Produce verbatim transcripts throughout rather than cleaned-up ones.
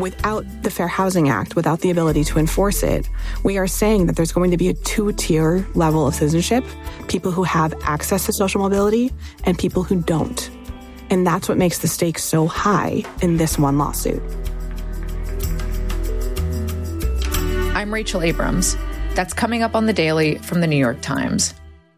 without the Fair Housing Act, without the ability to enforce it, we are saying that there's going to be a two-tier level of citizenship, people who have access to social mobility and people who don't. And that's what makes the stakes so high in this one lawsuit. I'm Rachel Abrams. That's coming up on The Daily from The New York Times.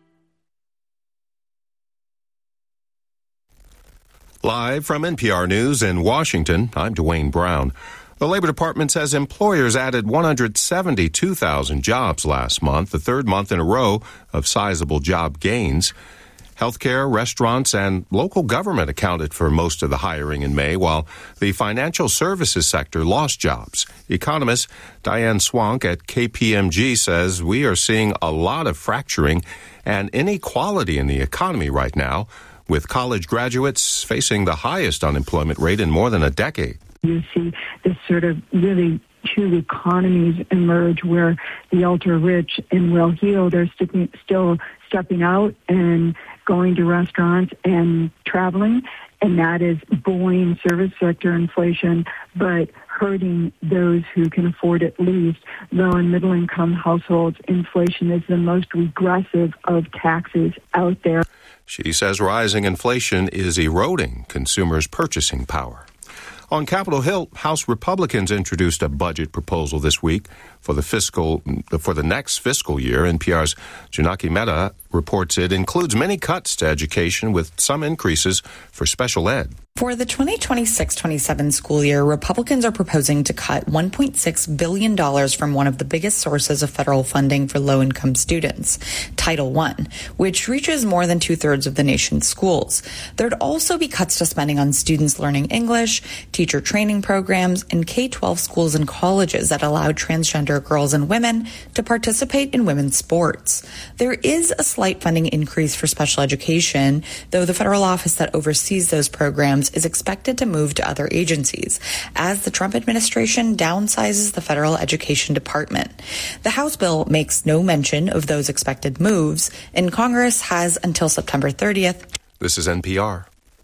Live from N P R News in Washington, I'm Dwayne Brown. The Labor Department says employers added one hundred seventy-two thousand jobs last month, the third month in a row of sizable job gains. Healthcare, restaurants, and local government accounted for most of the hiring in May, while the financial services sector lost jobs. Economist Diane Swank at K P M G says we are seeing a lot of fracturing and inequality in the economy right now, with college graduates facing the highest unemployment rate in more than a decade. You see this sort of really two economies emerge where the ultra-rich and well-heeled are st- still stepping out and going to restaurants and traveling, and that is buoying service sector inflation, but hurting those who can afford it least. Low and middle-income households, inflation is the most regressive of taxes out there. She says rising inflation is eroding consumers' purchasing power. On Capitol Hill, House Republicans introduced a budget proposal this week for the fiscal for the next fiscal year. N P R's Janaki Mehta reports it includes many cuts to education with some increases for special ed. For the twenty twenty-six twenty-seven school year, Republicans are proposing to cut one point six billion dollars from one of the biggest sources of federal funding for low-income students, Title one, which reaches more than two-thirds of the nation's schools. There'd also be cuts to spending on students learning English, teacher training programs, and K twelve schools and colleges that allow transgender girls and women to participate in women's sports. There is a slight funding increase for special education, though the federal office that oversees those programs is expected to move to other agencies as the Trump administration downsizes the federal education department. The House bill makes no mention of those expected moves, and Congress has until September thirtieth. This is N P R.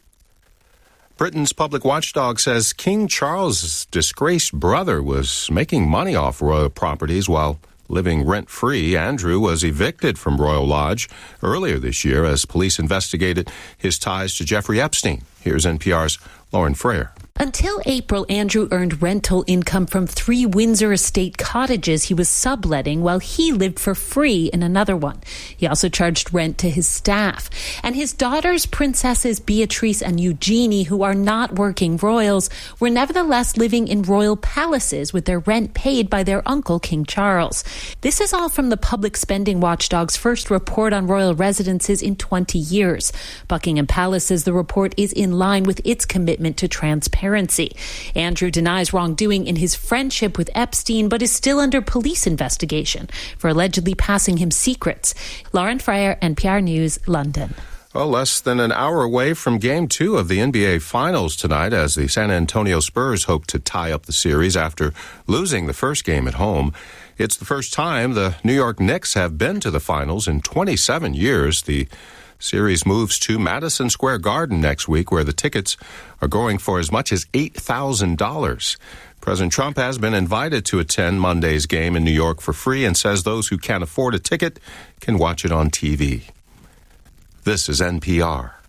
Britain's public watchdog says King Charles's disgraced brother was making money off royal properties while living rent-free. Andrew was evicted from Royal Lodge earlier this year as police investigated his ties to Jeffrey Epstein. Here's N P R's Lauren Frayer. Until April, Andrew earned rental income from three Windsor estate cottages he was subletting while he lived for free in another one. He also charged rent to his staff. And his daughters, Princesses Beatrice and Eugenie, who are not working royals, were nevertheless living in royal palaces with their rent paid by their uncle, King Charles. This is all from the Public Spending Watchdog's first report on royal residences in twenty years. Buckingham Palace says the report is in line with its commitment to transparency. Andrew denies wrongdoing in his friendship with Epstein, but is still under police investigation for allegedly passing him secrets. Lauren Frayer, N P R News, London. Well, less than an hour away from Game two of the N B A Finals tonight as the San Antonio Spurs hope to tie up the series after losing the first game at home. It's the first time the New York Knicks have been to the Finals in twenty-seven years. The series moves to Madison Square Garden next week, where the tickets are going for as much as eight thousand dollars. President Trump has been invited to attend Monday's game in New York for free and says those who can't afford a ticket can watch it on T V. This is N P R.